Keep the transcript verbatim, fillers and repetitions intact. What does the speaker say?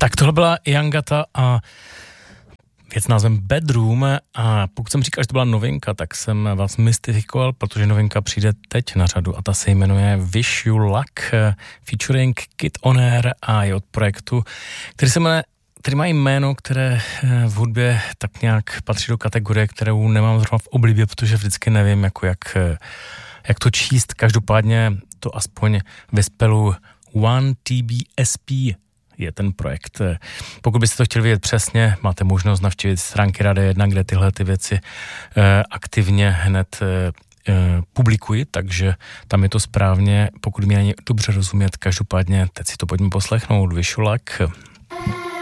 Tak tohle byla Yangata a věc názvem Bedroom, a pokud jsem říkal, že to byla novinka, tak jsem vás mystifikoval, protože novinka přijde teď na řadu a ta se jmenuje Wish You Luck featuring Kid On Air a je od projektu, který se jmenuje který má jméno, které v hudbě tak nějak patří do kategorie, kterou nemám zrovna v oblibě, protože vždycky nevím, jako jak, jak to číst. Každopádně to aspoň ve spelu One T B S P je ten projekt. Pokud byste to chtěli vědět přesně, máte možnost navštívit stránky Rádia jedna, kde tyhle ty věci eh, aktivně hned eh, publikuji, takže tam je to správně, pokud mi není dobře rozumět. Každopádně teď si to pojďme poslechnout. Wish You Luck.